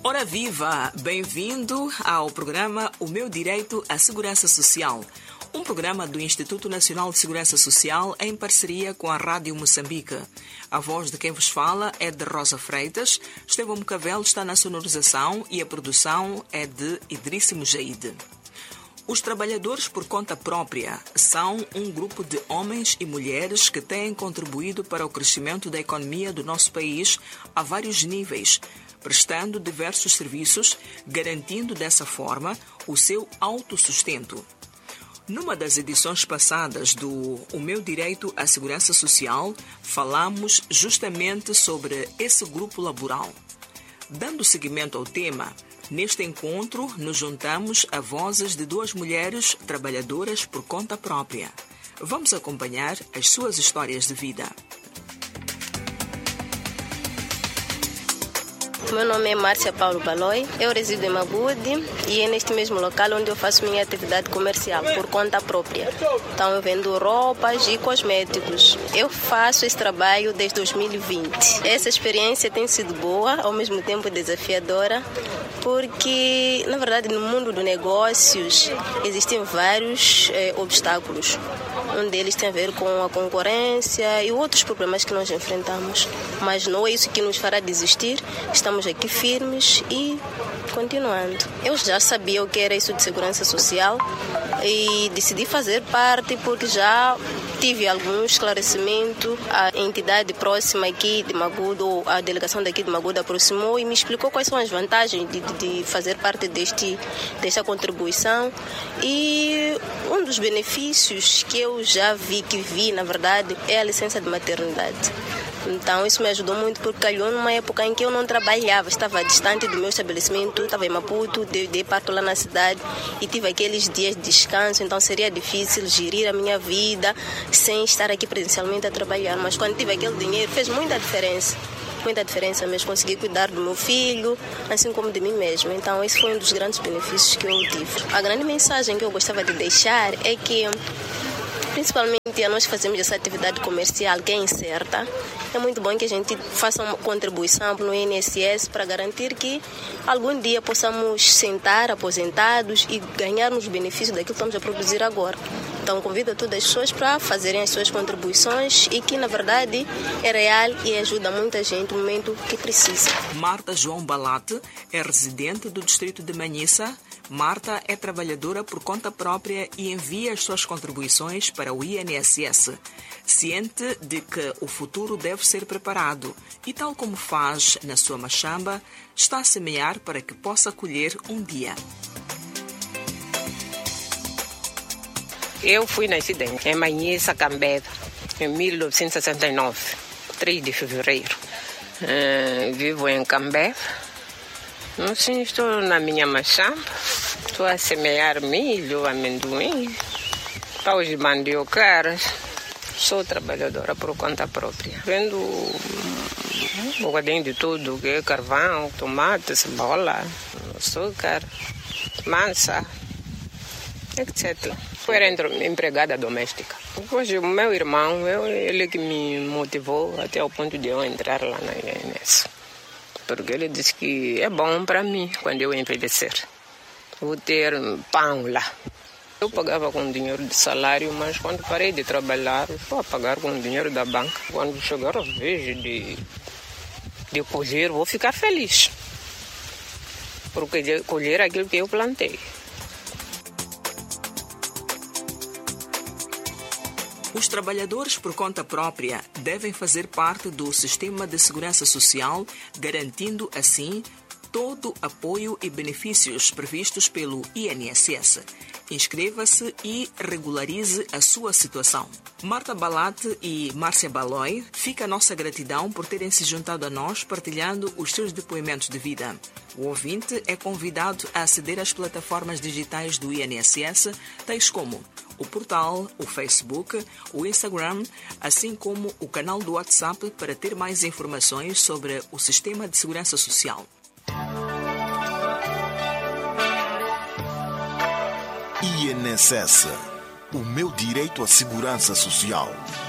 Ora viva! Bem-vindo ao programa O Meu Direito à Segurança Social, um programa do Instituto Nacional de Segurança Social em parceria com a Rádio Moçambique. A voz de quem vos fala é de Rosa Freitas, Estevão Mocavelo está na sonorização e a produção é de Idríssimo Jaide. Os trabalhadores por conta própria são um grupo de homens e mulheres que têm contribuído para o crescimento da economia do nosso país a vários níveis, prestando diversos serviços, garantindo dessa forma o seu autossustento. Numa das edições passadas do O Meu Direito à Segurança Social, falamos justamente sobre esse grupo laboral. Dando seguimento ao tema, neste encontro nos juntamos a vozes de duas mulheres trabalhadoras por conta própria. Vamos acompanhar as suas histórias de vida. Meu nome é Márcia Paulo Baloi, eu resido em Magude e é neste mesmo local onde eu faço minha atividade comercial por conta própria. Então eu vendo roupas e cosméticos. Eu faço esse trabalho desde 2020. Essa experiência tem sido boa, ao mesmo tempo desafiadora, porque na verdade no mundo dos negócios existem vários obstáculos. Um deles tem a ver com a concorrência e outros problemas que nós enfrentamos. Mas não é isso que nos fará desistir. Estamos aqui firmes e continuando. Eu já sabia o que era isso de segurança social e decidi fazer parte porque já tive algum esclarecimento. A entidade próxima aqui de Magudo, a delegação daqui de Magudo aproximou e me explicou quais são as vantagens de fazer parte desta contribuição. E um dos benefícios que eu já vi, na verdade, é a licença de maternidade. Então isso me ajudou muito porque calhou numa época em que eu não trabalhava, estava distante do meu estabelecimento, estava em Maputo, dei parto lá na cidade e tive aqueles dias de descanso, então seria difícil gerir a minha vida sem estar aqui presencialmente a trabalhar. Mas quando tive aquele dinheiro fez muita diferença mesmo, consegui cuidar do meu filho, assim como de mim mesmo. Então esse foi um dos grandes benefícios que eu tive. A grande mensagem que eu gostava de deixar é que, principalmente a nós que fazemos essa atividade comercial que é incerta, é muito bom que a gente faça uma contribuição no INSS para garantir que algum dia possamos sentar aposentados e ganhar os benefícios daquilo que estamos a produzir agora. Então convido todas as pessoas para fazerem as suas contribuições e que na verdade é real e ajuda muita gente no momento que precisa. Marta João Balate é residente do distrito de Manhissa. Marta é trabalhadora por conta própria e envia as suas contribuições para o INSS, ciente de que o futuro deve ser preparado e, tal como faz na sua machamba, está a semear para que possa colher um dia. Eu fui nascida em Manhissa, Cambé, em 1969, 3 de fevereiro. Vivo em Cambé. Sim, estou na minha machamba, estou a semear milho, amendoim, paus de mandiocaras. Sou trabalhadora por conta própria. Vendo um bocadinho de tudo, que é carvão, tomate, cebola, açúcar, massa, etc. Eu era empregada doméstica. Depois o meu irmão, ele que me motivou até o ponto de eu entrar lá na INSS. Porque ele disse que é bom para mim quando eu envelhecer. Vou ter pão lá. Eu pagava com dinheiro de salário, mas quando parei de trabalhar, estou a pagar com dinheiro da banca. Quando chegar a vez de colher, vou ficar feliz. Porque colher aquilo que eu plantei. Os trabalhadores por conta própria devem fazer parte do sistema de segurança social, garantindo assim todo apoio e benefícios previstos pelo INSS. Inscreva-se e regularize a sua situação. Marta Balate e Márcia Baloi, fica a nossa gratidão por terem se juntado a nós partilhando os seus depoimentos de vida. O ouvinte é convidado a aceder às plataformas digitais do INSS, tais como o portal, o Facebook, o Instagram, assim como o canal do WhatsApp para ter mais informações sobre o sistema de segurança social. INSS, o meu direito à segurança social.